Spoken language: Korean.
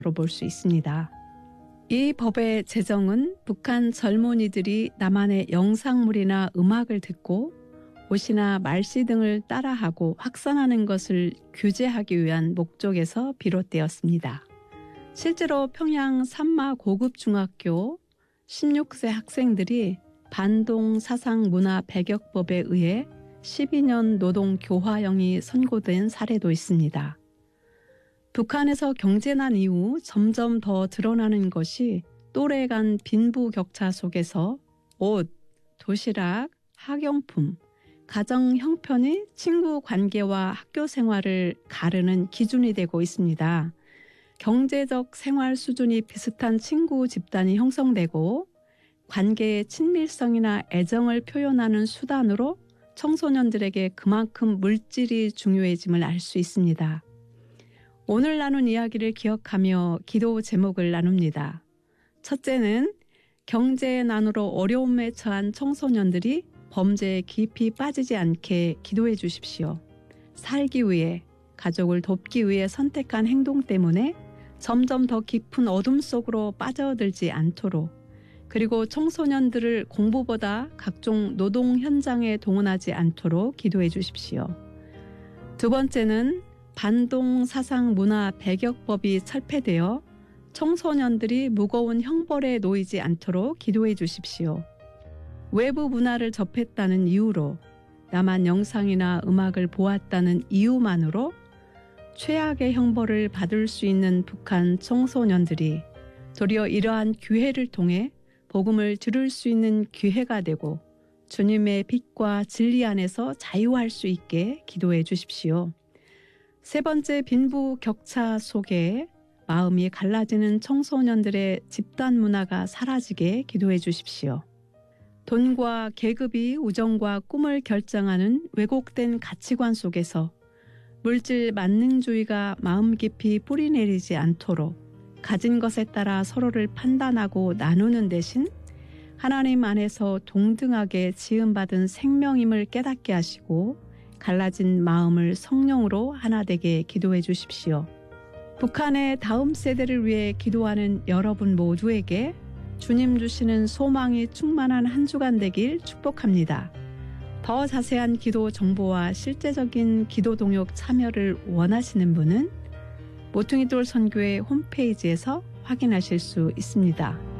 볼 수 있습니다. 이 법의 제정은 북한 젊은이들이 남한의 영상물이나 음악을 듣고 옷이나 말씨 등을 따라하고 확산하는 것을 규제하기 위한 목적에서 비롯되었습니다. 실제로 평양 산마 고급중학교 16세 학생들이 반동 사상문화 배격법에 의해 12년 노동 교화형이 선고된 사례도 있습니다. 북한에서 경제난 이후 점점 더 드러나는 것이 또래 간 빈부격차 속에서 옷, 도시락, 학용품, 가정 형편이 친구 관계와 학교 생활을 가르는 기준이 되고 있습니다. 경제적 생활 수준이 비슷한 친구 집단이 형성되고 관계의 친밀성이나 애정을 표현하는 수단으로 청소년들에게 그만큼 물질이 중요해짐을 알 수 있습니다. 오늘 나눈 이야기를 기억하며 기도 제목을 나눕니다. 첫째는 경제난으로 어려움에 처한 청소년들이 범죄에 깊이 빠지지 않게 기도해 주십시오. 살기 위해, 가족을 돕기 위해 선택한 행동 때문에 점점 더 깊은 어둠 속으로 빠져들지 않도록, 그리고 청소년들을 공부보다 각종 노동 현장에 동원하지 않도록 기도해 주십시오. 두 번째는 반동 사상 문화 배격법이 철폐되어 청소년들이 무거운 형벌에 놓이지 않도록 기도해 주십시오. 외부 문화를 접했다는 이유로, 남한 영상이나 음악을 보았다는 이유만으로 최악의 형벌을 받을 수 있는 북한 청소년들이 도리어 이러한 기회를 통해 복음을 들을 수 있는 기회가 되고 주님의 빛과 진리 안에서 자유할 수 있게 기도해 주십시오. 세 번째, 빈부 격차 속에 마음이 갈라지는 청소년들의 집단 문화가 사라지게 기도해 주십시오. 돈과 계급이 우정과 꿈을 결정하는 왜곡된 가치관 속에서 물질 만능주의가 마음 깊이 뿌리내리지 않도록 가진 것에 따라 서로를 판단하고 나누는 대신 하나님 안에서 동등하게 지음받은 생명임을 깨닫게 하시고 갈라진 마음을 성령으로 하나 되게 기도해 주십시오. 북한의 다음 세대를 위해 기도하는 여러분 모두에게 주님 주시는 소망이 충만한 한 주간 되길 축복합니다. 더 자세한 기도 정보와 실제적인 기도 동역 참여를 원하시는 분은 모퉁이돌 선교회 홈페이지에서 확인하실 수 있습니다.